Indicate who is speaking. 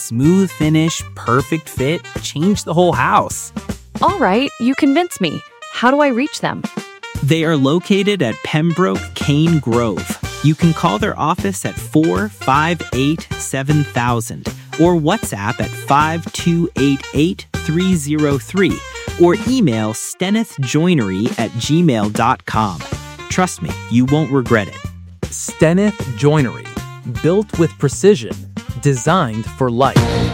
Speaker 1: Smooth finish, perfect fit, change the whole house.
Speaker 2: All right, you convinced me. How do I reach them?
Speaker 1: They are located at Pembroke Cane Grove. You can call their office at 458-7000 or WhatsApp at 5288303 or email stenethjoinery@gmail.com. Trust me, you won't regret it.
Speaker 3: Steneth Joinery, built with precision, designed for life.